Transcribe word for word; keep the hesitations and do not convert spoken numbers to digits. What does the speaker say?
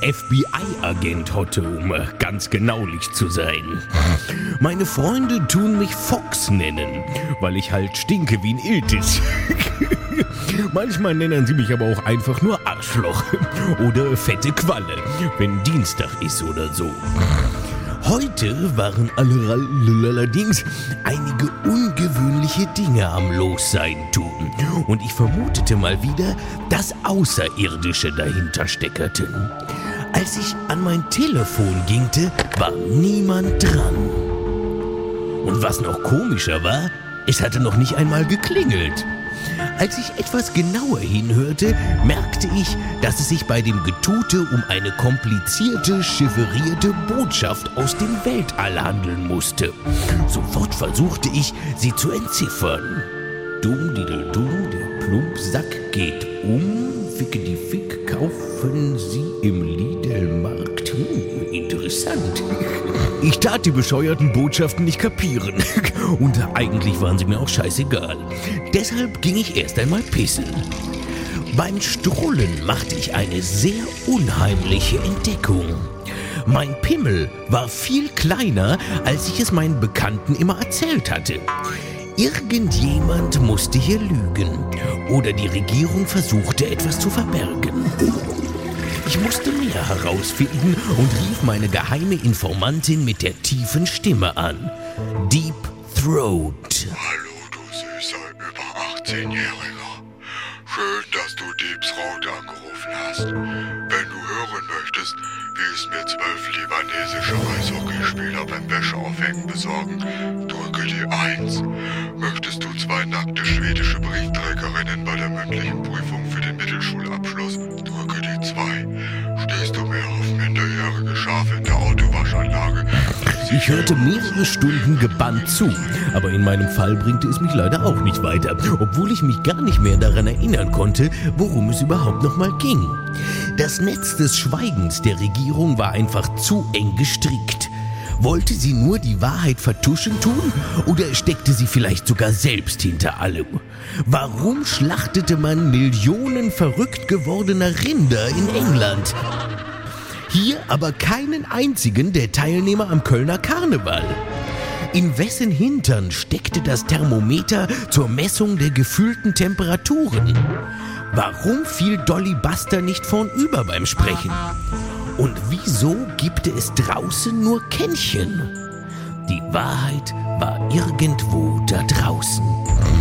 F B I-Agent hatte, um ganz genaulich zu sein. Meine Freunde tun mich Fox nennen, weil ich halt stinke wie ein Iltis. Manchmal nennen sie mich aber auch einfach nur Arschloch oder fette Qualle, wenn Dienstag ist oder so. Heute waren allerdings einige ungewöhnliche Dinge am Lossein tun und ich vermutete mal wieder, dass Außerirdische dahinter steckerten. Als ich an mein Telefon gingte, war niemand dran. Und was noch komischer war, es hatte noch nicht einmal geklingelt. Als ich etwas genauer hinhörte, merkte ich, dass es sich bei dem Getute um eine komplizierte, chiffrierte Botschaft aus dem Weltall handeln musste. Sofort versuchte ich, sie zu entziffern. Dumm, didel, dumm, der Plumpsack geht um. Ficke die Fick, kaufen Sie im Lidl-Markt. Hm, interessant. Ich tat die bescheuerten Botschaften nicht kapieren. Und eigentlich waren sie mir auch scheißegal. Deshalb ging ich erst einmal pissen. Beim Strollen machte ich eine sehr unheimliche Entdeckung. Mein Pimmel war viel kleiner, als ich es meinen Bekannten immer erzählt hatte. Irgendjemand musste hier lügen. Oder die Regierung versuchte, etwas zu verbergen. Ich musste mehr herausfinden und rief meine geheime Informantin mit der tiefen Stimme an. Deep Throat. Hallo, du süßer, über achtzehnjähriger. Schön, dass du Deep Throat angerufen hast. Wenn du hören möchtest, wie es mir zwölf libanesische Eishockeyspieler beim Wäscheaufhängen besorgen, drücke die eins. Möchtest du zwei nackte schwedische Briefträgerinnen bei der mündlichen Prüfung für den Mittelschulabschluss, drücke die zwei. Stehst du mehr auf minderjährige Schafe in der Autowaschanlage? Ich hörte mehrere Stunden gebannt zu, aber in meinem Fall bringte es mich leider auch nicht weiter, obwohl ich mich gar nicht mehr daran erinnern konnte, worum es überhaupt noch mal ging. Das Netz des Schweigens der Regierung war einfach zu eng gestrickt. Wollte sie nur die Wahrheit vertuschen tun oder steckte sie vielleicht sogar selbst hinter allem? Warum schlachtete man Millionen verrückt gewordener Rinder in England? Hier aber keinen einzigen der Teilnehmer am Kölner Karneval. In wessen Hintern steckte das Thermometer zur Messung der gefühlten Temperaturen? Warum fiel Dolly Buster nicht vornüber beim Sprechen? Und wieso gibt es draußen nur Kännchen? Die Wahrheit war irgendwo da draußen.